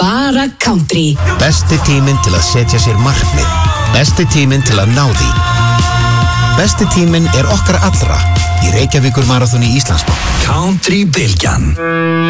bara country. Besti tíminn til að setja sér markmið. Besti tíminn til að ná því. Besti tíminn okkar allra í Reykjavíkur maraþoni Íslandsbanka. Country Bylgjan.